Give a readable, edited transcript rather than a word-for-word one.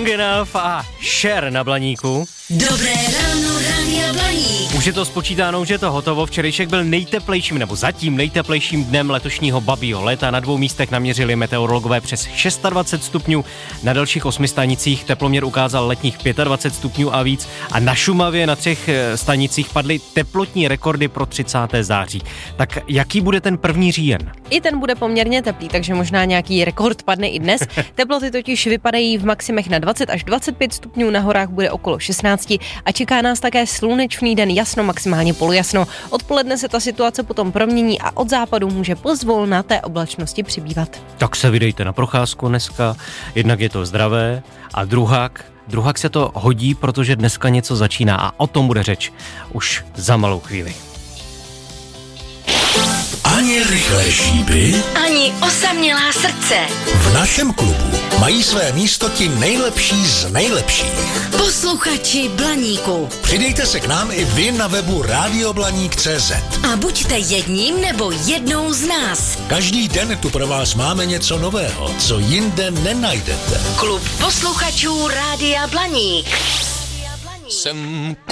Strong Enough a Cher na Blaníku. Dobré ráno, Rádia Blaník. Už je to spočítáno, že je to hotovo. Včerejšek byl nejteplejším, nebo zatím nejteplejším dnem letošního babího léta. Na 2 místech naměřili meteorologové přes 26 stupňů. Na dalších 8 stanicích teploměr ukázal letních 25 stupňů a víc. A na Šumavě na 3 stanicích padly teplotní rekordy pro 30. září. Tak jaký bude ten 1. říjen? I ten bude poměrně teplý, takže možná nějaký rekord padne i dnes. Teploty totiž vypadají v maximech na 20 až 25 stupňů, na horách bude okolo 16 a čeká nás také slunečný den, jasno, maximálně polojasno. Odpoledne se ta situace potom promění a od západu může pozvolna té oblačnosti přibývat. Tak se vydejte na procházku dneska, jednak je to zdravé a druhak se to hodí, protože dneska něco začíná a o tom bude řeč už za malou chvíli. Ani rychlé šípy, Ani osamělá srdce. v našem klubu mají své místo ti nejlepší z nejlepších. Posluchači Blaníku. Přidejte se k nám i vy na webu radioblaník.cz. A buďte jedním nebo jednou z nás. Každý den tu pro vás máme něco nového, co jinde nenajdete. Klub posluchačů Rádia Blaník. Jsem